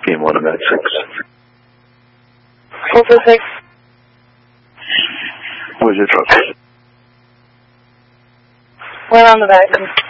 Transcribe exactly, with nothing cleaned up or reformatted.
Game one of that six. Four four six. Where's your truck? We're on the back.